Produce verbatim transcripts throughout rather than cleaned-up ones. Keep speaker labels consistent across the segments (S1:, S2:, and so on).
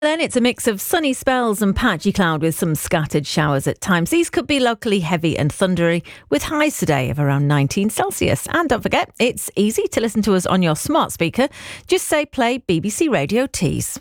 S1: Then it's a mix of sunny spells and patchy cloud with some scattered showers at times. These could be locally heavy and thundery with highs today of around nineteen Celsius. And don't forget, it's easy to listen to us on your smart speaker. Just say play B B C Radio Tees.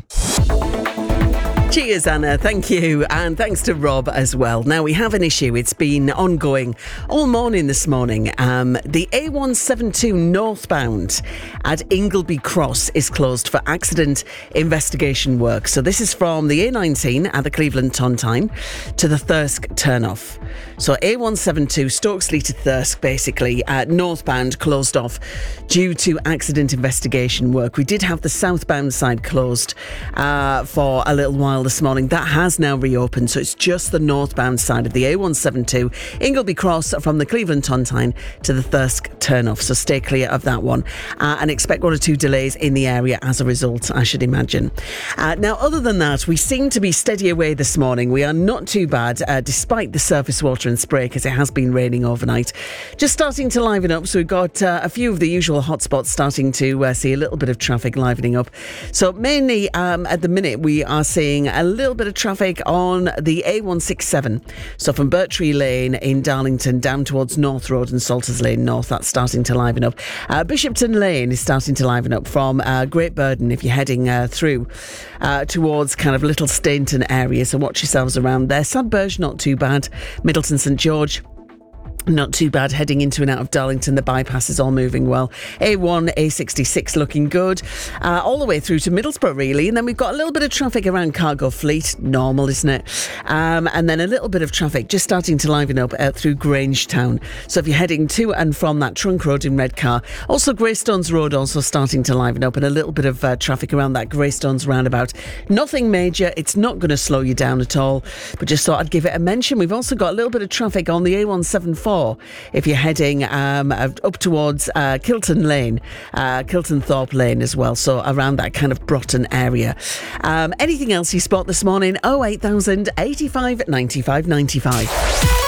S2: Cheers, Anna. Thank you. And thanks to Rob as well. Now, we have an issue. It's been ongoing all morning this morning. Um, the A one seventy-two northbound at Ingleby Cross is closed for accident investigation work. So this is from the A nineteen at the Cleveland Tontine to the Thirsk turnoff. So A one seventy-two, Stokesley to Thirsk, basically, uh, northbound closed off due to accident investigation work. We did have the southbound side closed uh, for a little while this morning. That has now reopened, so it's just the northbound side of the A one seventy-two, Ingleby Cross from the Cleveland Tontine to the Thirsk turnoff. So stay clear of that one uh, and expect one or two delays in the area as a result, I should imagine. Uh, now, other than that, we seem to be steady away this morning. We are not too bad, uh, despite the surface water and spray, because it has been raining overnight. Just starting to liven up, so we've got uh, a few of the usual hotspots starting to uh, see a little bit of traffic livening up. So mainly um, at the minute we are seeing a little bit of traffic on the A one sixty-seven. So from Birtree Lane in Darlington down towards North Road and Salters Lane North, that's starting to liven up. Uh, Bishopton Lane is starting to liven up from uh, Great Burden if you're heading uh, through uh, towards kind of Little Stainton area. So watch yourselves around there. Sandburge, not too bad. Middleton St George, not too bad. Heading into and out of Darlington, the bypass is all moving well. A one, A sixty-six looking good. Uh, all the way through to Middlesbrough, really. And then we've got a little bit of traffic around Cargo Fleet. Normal, isn't it? Um, and then a little bit of traffic just starting to liven up uh, through Grangetown. So if you're heading to and from that trunk road in Redcar. Also Greystones Road also starting to liven up, and a little bit of uh, traffic around that Greystones roundabout. Nothing major. It's not going to slow you down at all. But just thought I'd give it a mention. We've also got a little bit of traffic on the A one seventy-four. If you're heading um, up towards uh, Kilton Lane, uh, Kilton Thorpe Lane as well, so around that kind of Broughton area. Um, anything else you spot this morning? oh eight thousand eighty-five ninety-five ninety-five.